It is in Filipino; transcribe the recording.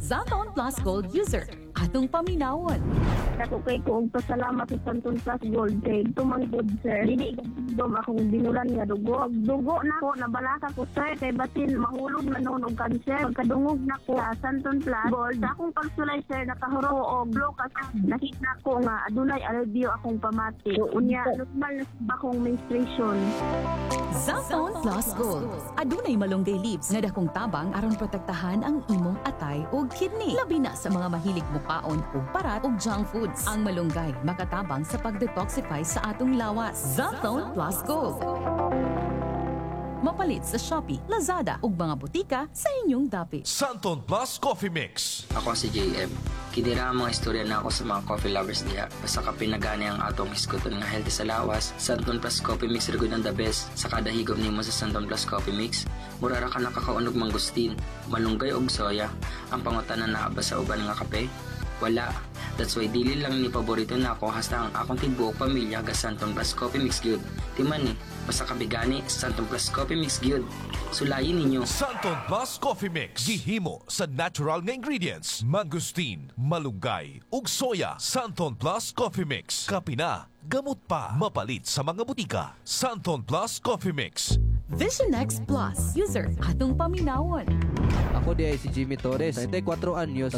Zaton Plus Gold user. Atong paminawon. Ako kay kong pasalamat sa Santon Plus Gold kay tumanggod sir. Dili dom akong binulan nga dugo. Dugo na ko nabalaka ko sir kay batin mahulog na noon og cancer. Pagkadungog na ko sa Santon Plus Gold akong pagsulay sir nakahuro og blow kasi nakita ko nga adunay alivio akong pamati. Unya normal na akong menstruation. Zaton Plus Gold. Adunay malunggay leaves nga dakong tabang aron protektahan ang imong atay ug kidney. Labi na sa mga mahilig mukaon ug parat ug junk foods. Ang malunggay makatabang sa pag-detoxify sa atong lawas. Zaton Plus Gold. Mapalit sa Shopee, Lazada ug mga butika sa inyong dapit. Santon Plus Coffee Mix. Ako si JM. Kidira ang mga istorya na ako sa mga coffee lovers diha. Basta ka pinagani ang atong iskuton nga healthy sa lawas, Santon Plus Coffee Mix rin ang the best. Sa kada higop nimo sa Santon Plus Coffee Mix, murara ka nakakaunog mangustin, malunggay og soya. Ang pangutanan na ba sa uban nga kape? Wala. That's why dili lang ni paborito na ako hasta ang akong tibuok pamilya ga Santon Plus Coffee Mix gyud. Timan ni, basta kabigani Santon Plus Coffee Mix gyud. Sulayin ninyo. Santon Plus Coffee Mix. Gihimo sa natural nga ingredients. Mangustin, malunggay, ug soya. Santon Plus Coffee Mix. Kapina, gamot pa. Mapalit sa mga butika. Santon Plus Coffee Mix. Vision X Plus user. Atong paminawon. Ako di ay si Jimmy Torres, 34 anyos,